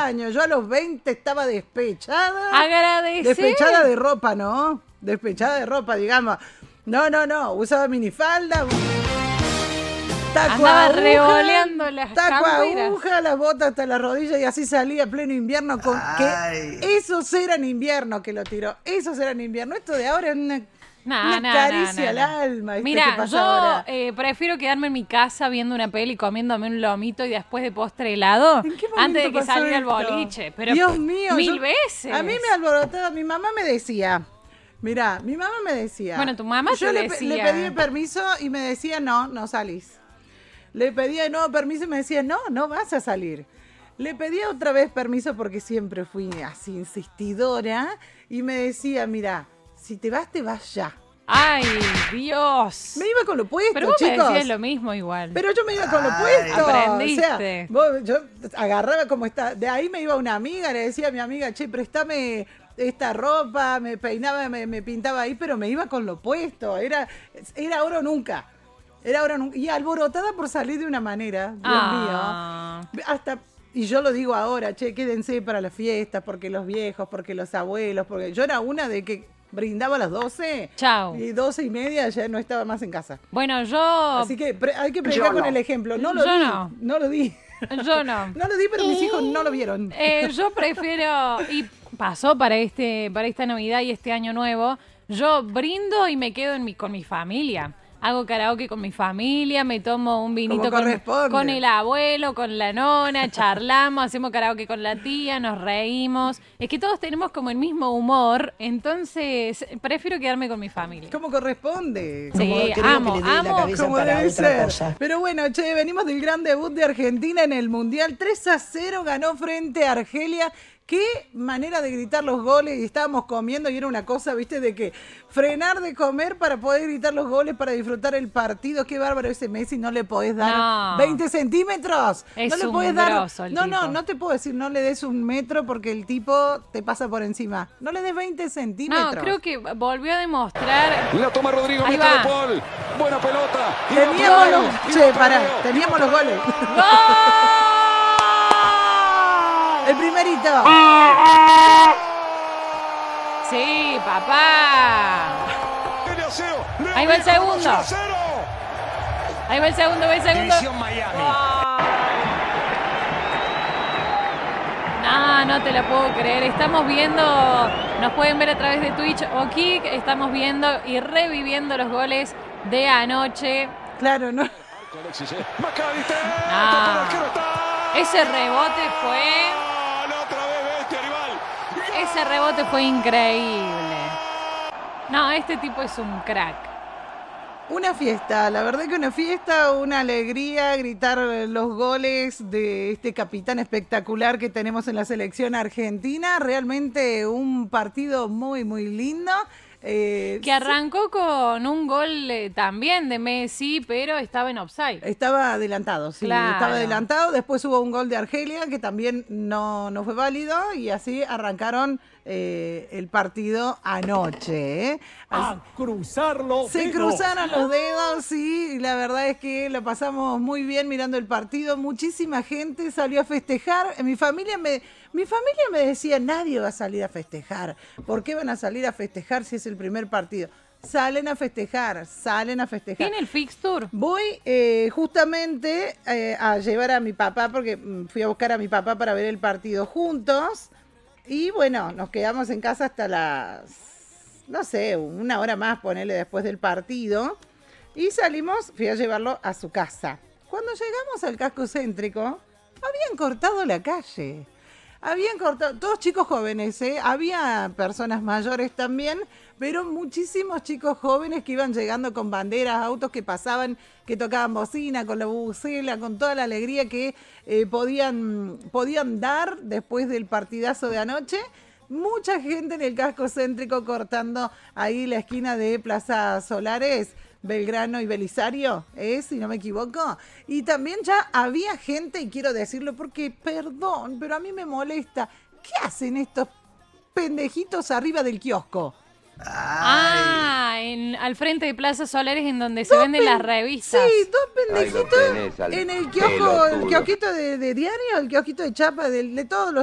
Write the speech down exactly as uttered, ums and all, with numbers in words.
años. Yo a los veinte estaba despechada. Agradece. Despechada de ropa, ¿no? Despechada de ropa, digamos. No, no, no. Usaba minifalda. Taco Andaba aguja, revoleando las taco camperas. aguja, las botas hasta las rodillas y así salía pleno invierno con Ay. que esos eran invierno que lo tiró. Esos eran invierno. Esto de ahora es una, Nah, una nah, caricia nah, nah, al alma. ¿Viste Mira, qué pasa yo ahora? eh, prefiero quedarme en mi casa viendo una peli, comiéndome un lomito y después de postre helado ¿En qué momento antes de que pasó salga el esto? boliche. Pero Dios mío, mil yo- veces. A mí me alborotaba, mi mamá me decía, mirá, mi mamá me decía. Bueno, tu mamá yo te le, decía. le pedí permiso y me decía, no, no salís. Le pedía de nuevo permiso y me decía, no, no vas a salir. Le pedía otra vez permiso porque siempre fui así insistidora y me decía, mira, si te vas, te vas ya. Ay, Dios. Me iba con lo puesto, Pero vos chicos. me decías lo mismo igual. Pero yo me iba con lo Ay. puesto. Aprendiste. O sea, vos- yo agarraba como está. De ahí me iba una amiga, le decía a mi amiga, che, préstame esta ropa, me peinaba, me, me pintaba ahí, pero me iba con lo puesto. Era, era ahora o nunca. Era ahora o nunca. Y alborotada por salir de una manera, Dios Ah. mío. Hasta, y yo lo digo ahora, che, quédense para las fiestas, porque los viejos, porque los abuelos, porque yo era una de que brindaba a las doce. Chau. Y doce y media ya no estaba más en casa. Bueno, yo. Así que pre- hay que predicar Yo con no. el ejemplo. No lo Yo di. no. No lo di. Yo no. No lo di, pero mis hijos no lo vieron. Eh, yo prefiero, y pasó para este, para esta Navidad y este año nuevo, yo brindo y me quedo en mi, con mi familia. Hago karaoke con mi familia, me tomo un vinito Como con, corresponde. con el abuelo, con la nona, charlamos, hacemos karaoke con la tía, nos reímos. Es que todos tenemos como el mismo humor, entonces prefiero quedarme con mi familia. ¿Cómo corresponde? Sí, Como creo amo, que le dé la amo. cabeza Como para debe otra ser. cosa. Pero bueno, che, venimos del gran debut de Argentina en el Mundial. tres a cero ganó frente a Argelia. Qué manera de gritar los goles. Y estábamos comiendo y era una cosa, viste, de que frenar de comer para poder gritar los goles, para disfrutar el partido. Qué bárbaro ese Messi, no le podés dar No. veinte centímetros. Es no le un podés dar. grosso el No, no, tipo. no te puedo decir, no le des un metro porque el tipo te pasa por encima. No le des veinte centímetros. No, creo que volvió a demostrar. La toma Rodrigo, Ahí mete va. de Paul. Buena pelota. Y Teníamos otro los, gol. Y che, otro pará, gol. teníamos los goles. El primerito. Sí, papá. Viene a cero. Leo Ahí va el Viejo, segundo. dos a cero. Ahí va el segundo, va el segundo. División Miami. No, no te lo puedo creer. Estamos viendo, nos pueden ver a través de Twitch o Kik. Estamos viendo y reviviendo los goles de anoche. Claro, no. Alexis, eh. McAllister. Ah. Tocó el arquero, está. Ese rebote fue, Gol, otra vez bestia rival. ese rebote fue increíble. No, este tipo es un crack. Una fiesta, la verdad que una fiesta, una alegría, gritar los goles de este capitán espectacular que tenemos en la selección argentina. Realmente un partido muy, muy lindo. Eh, Que arrancó con un gol eh, también de Messi, pero estaba en offside. Estaba adelantado, sí, Claro. estaba adelantado. Después hubo un gol de Argelia que también no, no fue válido y así arrancaron eh, el partido anoche. ¿eh? A cruzarlo. Se cruzaron los dedos, sí, y la verdad es que lo pasamos muy bien mirando el partido. Muchísima gente salió a festejar. Mi familia me, mi familia me decía, nadie va a salir a festejar. ¿Por qué van a salir a festejar si es el primer partido? Salen a festejar, salen a festejar. ¿Tiene el fixture? Voy eh, justamente eh, a llevar a mi papá, porque mm, fui a buscar a mi papá para ver el partido juntos. Y bueno, nos quedamos en casa hasta las, no sé, una hora más, ponerle después del partido. Y salimos, fui a llevarlo a su casa. Cuando llegamos al casco céntrico, habían cortado la calle. Habían cortado, todos chicos jóvenes, ¿eh? Había personas mayores también, pero muchísimos chicos jóvenes que iban llegando con banderas, autos que pasaban, que tocaban bocina, con la bubucela, con toda la alegría que eh, podían, podían dar después del partidazo de anoche. Mucha gente en el casco céntrico cortando ahí la esquina de Plaza Solares, Belgrano y Belisario, ¿eh? Si no me equivoco. Y también ya había gente, y quiero decirlo porque, perdón, pero a mí me molesta. ¿Qué hacen estos pendejitos arriba del kiosco? Ah, en, al frente de Plaza Solares en donde se venden las revistas. Sí, dos Ahí lo pendejitos tenés al en el kiosco, el pelotudo. kiosquito de, de diario, el kiosquito de chapa, de, de todos los